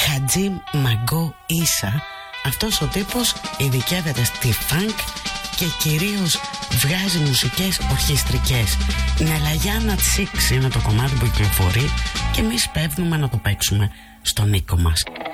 Χατζή Μαγκό Ίσα. Αυτός ο τύπος ειδικεύεται στη φανκ και κυρίως βγάζει μουσικές ορχιστρικές. Νελαγιάννα Τσίξ είναι το κομμάτι που κυκλοφορεί και εμείς πέφτουμε να το παίξουμε στον οίκο μας.